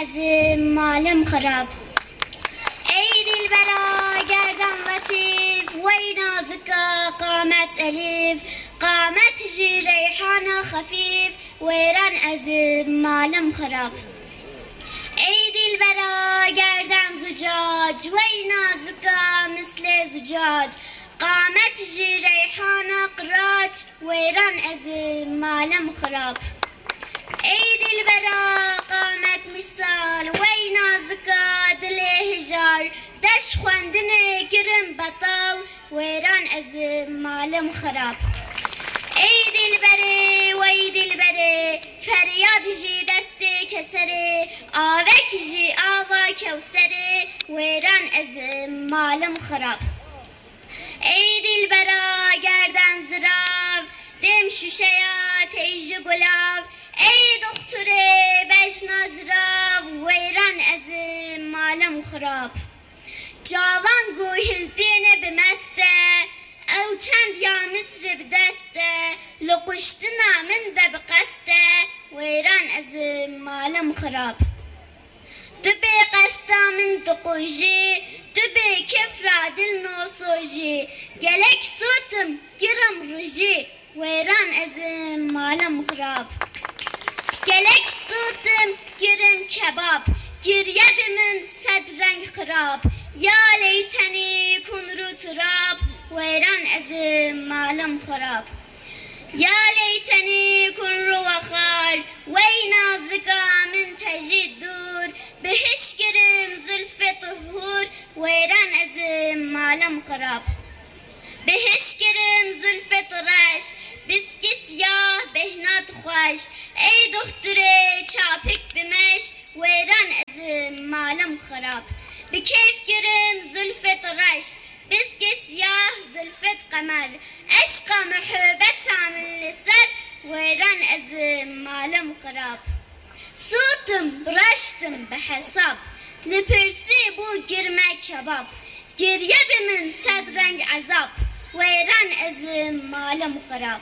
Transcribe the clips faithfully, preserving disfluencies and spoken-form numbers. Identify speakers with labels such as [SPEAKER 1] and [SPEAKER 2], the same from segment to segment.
[SPEAKER 1] ezim malım harap. Ey dilbera gerdan latif ve nazika qamet elif qamet ji reyhana hafif veyran ezim malım harap. Ey dilbera gerdan zucac ve nazika misle zucac qamet ji reyhana qiraç veyran ezim malım harap. Ey dilbera qamet misal ve nazika dile hijar deş xwendine girin betal veyran ezim malım harap. Ey dilbere ve dilbere feryad ji desti kesere avek ji ava kevsere veyran ezim malım harap. Ey dilbera gerden zirav dem şuşeya teyji gulav ey dokture bejna zirav veyran ezim malım harap. Cavan guhildine bimeste او چند یا مصر بدسته لقشتنا من ده بقسته ویران از مالم خراب دبی قستا من دقوجی دبی کفرا دل نوسوجی گلک سوتم گرم رجی ویران از مالم خراب گلک سوتم گرم کباب گریه بمن صد رنگ خراب یا لیتنی کن رو تراب ويران أزم معلم خراب يا ليتني كن روخار وينازقا من تجد دور بهشكرم زلف طهور ويران أزم معلم خراب بهشكرم زلف طرش بسكي سياه بهنات خوش اي دختري چاپك بمش ويران أزم معلم خراب بكيف كرم زلف طرش بسكي سياه زلفت قمر عشق محبت عامل لسر ويران أزم معلم خراب صوتم برشتم بحساب لبرسي بو جرمه كباب گریه بمن صد رنگ عذاب ويران أزم معلم خراب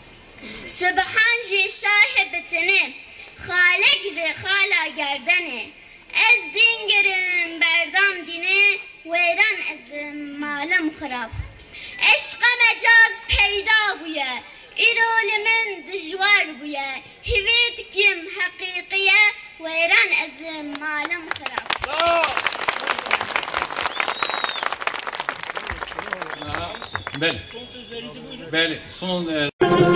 [SPEAKER 1] سبحان جي شاهبتني خالق رخالا گردنه از دین گرم بردام دینه ویران از مالم خراب عشق مجاز پیدا بویه ایرول من دجوار بویه هویت کم حقیقیه ویران از مالم خراب
[SPEAKER 2] بله بله son